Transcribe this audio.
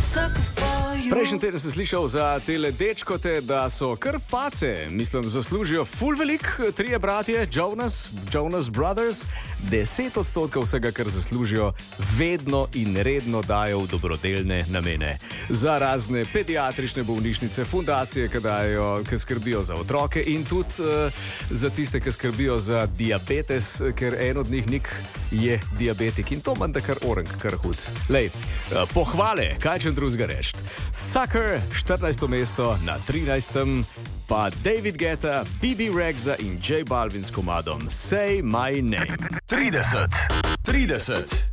Prejšnji teden sem slišal za tele dečkote, da so kar face, mislim, zaslužijo ful velik, trije bratje, Jonas Brothers, 10% vsega, kar zaslužijo, vedno in redno dajo v dobrodelne namene. Za razne pediatrične bolnišnice, fundacije, ki skrbijo za otroke in tudi za tiste, ki skrbijo za diabetes, ker en od njih Nik je diabetik in to manda kar orang, kar hud. Lej, pohvale, kaj če drugega reči. Sucker, 14. mesto, na 13. pa David Guetta, Bibi Rexha in J Balvin s komadom Say My Name. 30.